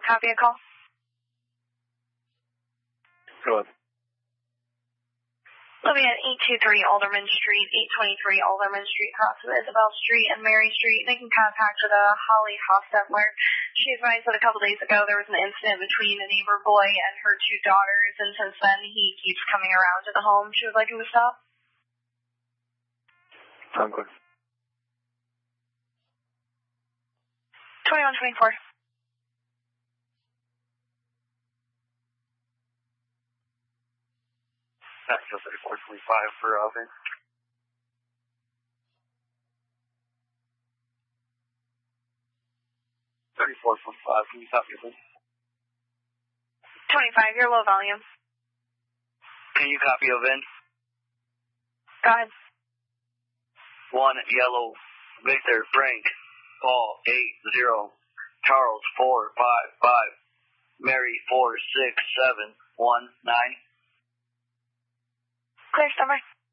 Copy a call. Go ahead. Looking at 823 Alderman Street, 823 Alderman Street, cross of Isabel Street and Mary Street, making contact with Holly Hostetler. She advised that a couple days ago there was an incident between a neighbor boy and her two daughters, and since then he keeps coming around to the home. She would like him to stop. Sound clear. 2124. Access 3445 for Vin. 3445, can you copy me? 25, you're low volume. Can you copy a VIN? Go ahead. 1 Yellow Victor Frank Paul 80 Charles 455 Mary 46719. Clear, stop by.